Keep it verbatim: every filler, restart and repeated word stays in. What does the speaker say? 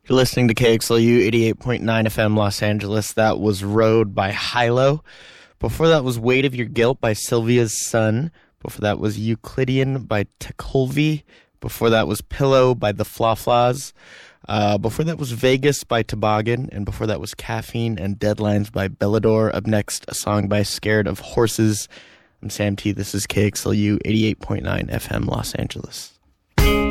You're listening to K X L U eighty-eight point nine F M Los Angeles. That was Road by Hilo. Before that was Weight of Your Guilt by Sylvia's Son. Before that was Euclidean by Tekulve. Before that was Pillow by the Fla Flas. Uh, before that was Vegas by Toboggan. And before that was Caffeine and Deadlines by Bellador. Up next, a song by Scared of Horses. I'm Sam T. This is K X L U eighty-eight point nine F M Los Angeles.